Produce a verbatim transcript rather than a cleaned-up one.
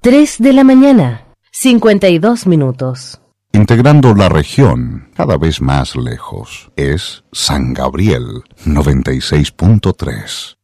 tres de la mañana, cincuenta y dos minutos. Integrando la región cada vez más lejos, es San Gabriel noventa y seis punto tres.